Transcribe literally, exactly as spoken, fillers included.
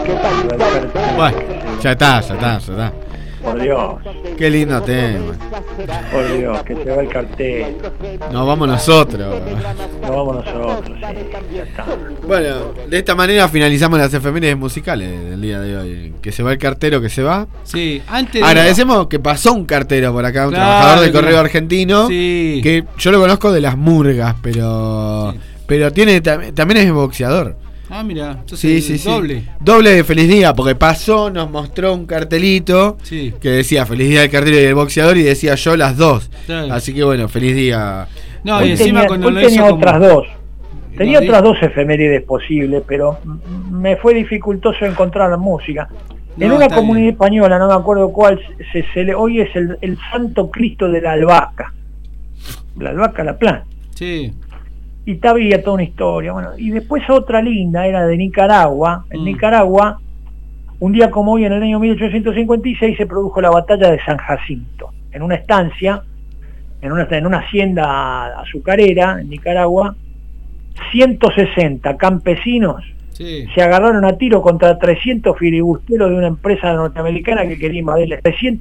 ¿Qué tal? Bueno, ya está, ya está, ya está. Por Dios. Qué lindo tema. Por Dios, que se va el cartel. Nos vamos nosotros. Nos vamos nosotros, sí. Ya está. Bueno, de esta manera finalizamos las efemérides musicales del día de hoy. Que se va el cartero, que se va. Sí, antes de... Agradecemos que pasó un cartero por acá, un Claro, trabajador del claro. correo argentino. Sí. Que yo lo conozco de las murgas, pero. Sí. Pero tiene también es boxeador. Ah, mira, Sí, sí, sí. doble. Doble de feliz día, porque pasó, nos mostró un cartelito Sí. que decía feliz día del cartero y del boxeador, y decía yo las dos. Claro. Así que bueno, feliz día. No, Hoy y encima tenía, cuando hoy lo tenía hizo como... otras dos. Tenía ¿No? otras dos efemérides posibles, pero me fue dificultoso encontrar la música. En No, una está comunidad bien. española, no me acuerdo cuál, se, se le, hoy es el, el Santo Cristo de la Albahaca. La Albahaca, la planta. Sí. Y había toda una historia. Bueno, y después otra linda era de Nicaragua. En Mm. Nicaragua, un día como hoy, en el año mil ochocientos cincuenta y seis, se produjo la batalla de San Jacinto. En una estancia, en una, en una hacienda azucarera en Nicaragua, ciento sesenta campesinos Sí. se agarraron a tiro contra trescientos filibusteros de una empresa norteamericana que quería invadirles. trescientos